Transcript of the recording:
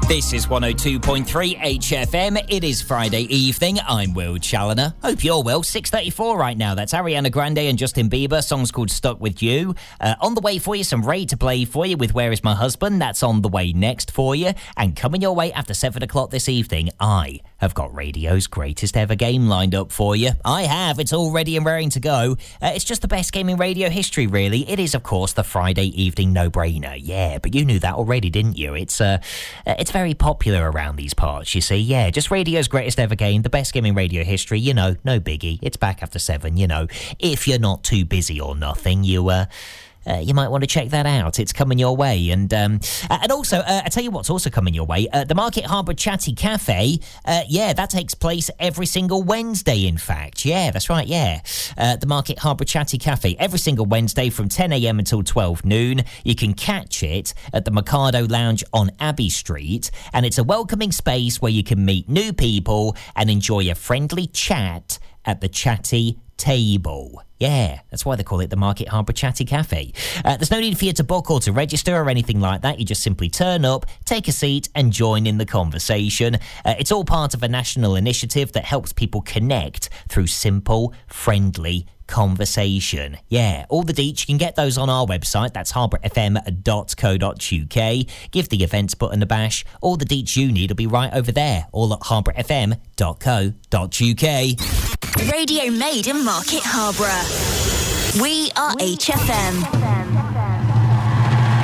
This is 102.3 HFM. It is Friday evening. I'm Will Challoner. Hope you're well. 6:34 right now. That's Ariana Grande and Justin Bieber. Song's called Stuck With You. On the way for you, some Ray to play for you with Where Is My Husband? That's on the way next for you. And coming your way after 7 o'clock this evening, I have got radio's greatest ever game lined up for you. I have. It's all ready and raring to go. It's just the best game in radio history, really. It is, of course, the Friday evening no-brainer. Yeah, but you knew that already, didn't you? It's very popular around these parts, you see. Yeah, just radio's greatest ever game, the best game in radio history, you know, no biggie. It's back after 7, you know. If you're not too busy or nothing, you might want to check that out. It's coming your way. And also, I tell you what's also coming your way. The Market Harbour Chatty Cafe, that takes place every single Wednesday, in fact. Yeah, that's right, yeah. The Market Harbour Chatty Cafe, every single Wednesday from 10 a.m. until 12 noon. You can catch it at the Mikado Lounge on Abbey Street. And it's a welcoming space where you can meet new people and enjoy a friendly chat at the Chatty Table. Yeah, that's why they call it the Market Harbour Chatty Cafe. There's no need for you to book or to register or anything like that. You just simply turn up, take a seat and join in the conversation. It's all part of a national initiative that helps people connect through simple, friendly conversation. Yeah, all the deets, you can get those on our website. That's harbourfm.co.uk. Give the events button a bash. All the deets you need will be right over there, all at harbourfm.co.uk. Radio made in Market Harbour. We are HFM.